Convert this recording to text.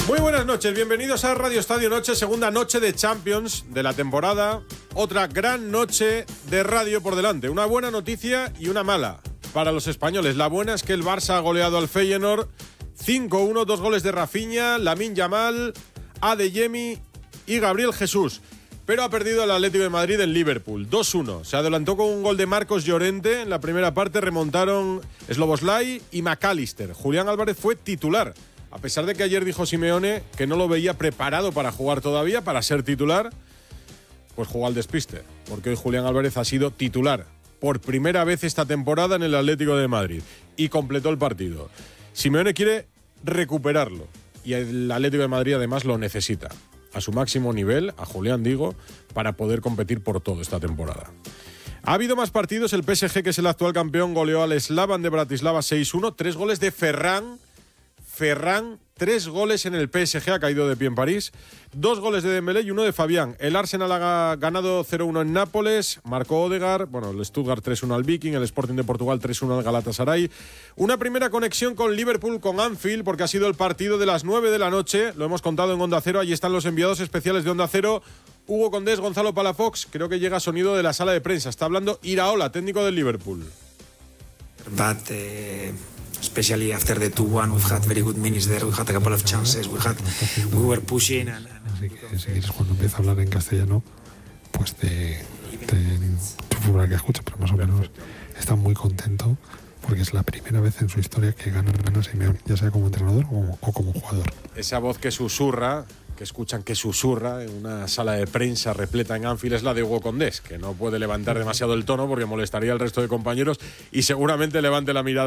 Muy buenas noches, bienvenidos a Radio Estadio Noche, segunda noche de Champions de la temporada. Otra gran noche de radio por delante. Una buena noticia y una mala para los españoles. La buena es que el Barça ha goleado al Feyenoord 5-1, 2 goles de Rafinha, Lamine Yamal, Adeyemi y Gabriel Jesús. Pero ha perdido el Atlético de Madrid en Liverpool, 2-1. Se adelantó con un gol de Marcos Llorente. En la primera parte remontaron Szoboszlai y McAllister. Julián Álvarez fue titular. A pesar de que ayer dijo Simeone que no lo veía preparado para jugar todavía, para ser titular, pues jugó al despiste. Porque hoy Julián Álvarez ha sido titular por primera vez esta temporada en el Atlético de Madrid. Y completó el partido. Simeone quiere recuperarlo. Y el Atlético de Madrid además lo necesita. A su máximo nivel, a Julián digo, para poder competir por todo esta temporada. Ha habido más partidos. El PSG, que es el actual campeón, goleó al Slavan de Bratislava 6-1. 3 goles de Ferran, 3 goles en el PSG, ha caído de pie en París. 2 goles de Dembélé y 1 de Fabián. El Arsenal ha ganado 0-1 en Nápoles, marcó Odegaard, el Stuttgart 3-1 al Viking, el Sporting de Portugal 3-1 al Galatasaray. Una primera conexión con Liverpool, con Anfield, porque ha sido el partido de las 9 de la noche, lo hemos contado en Onda Cero, ahí están los enviados especiales de Onda Cero, Hugo Condés, Gonzalo Palafox. Creo que llega sonido de la sala de prensa, está hablando Iraola, técnico del Liverpool. Especially after the 2-1, we've had very good minutes there. We had a couple of chances. We were pushing. Así que si quieres, cuando empieza a hablar en castellano, pues te que escucha, pero más o menos está muy contento porque es la primera vez en su historia que gana Simeone, ya sea como entrenador o como jugador. Esa voz que susurra, que escuchan que susurra en una sala de prensa repleta en Anfield, es la de Hugo Condés, que no puede levantar demasiado el tono porque molestaría al resto de compañeros y seguramente levante la mirada